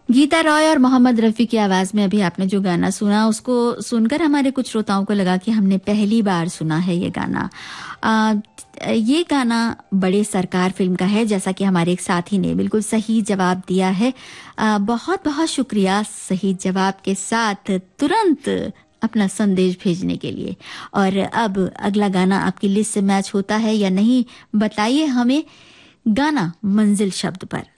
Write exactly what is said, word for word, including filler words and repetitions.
गीता रॉय और मोहम्मद रफ़ी की आवाज में अभी आपने जो गाना सुना, उसको सुनकर हमारे कुछ श्रोताओं को लगा कि हमने पहली बार सुना है ये गाना। आ, ये गाना बड़े सरकार फिल्म का है, जैसा कि हमारे एक साथी ने बिल्कुल सही जवाब दिया है। आ, बहुत बहुत शुक्रिया सही जवाब के साथ तुरंत अपना संदेश भेजने के लिए। और अब अगला गाना आपकी लिस्ट से मैच होता है या नहीं, बताइए हमें। गाना मंजिल शब्द पर।